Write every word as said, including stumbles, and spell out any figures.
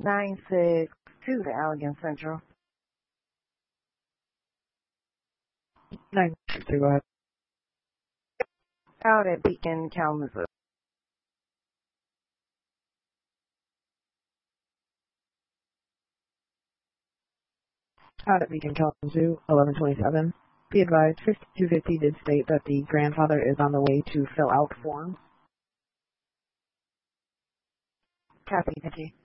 nine six two to Allegan Central. nine six two, go ahead. Out at Beacon, Kalamazoo. Out at Beacon, Kalamazoo, eleven twenty-seven. Be advised, fifty-two fifty did state that the grandfather is on the way to fill out forms. Copy, thank you.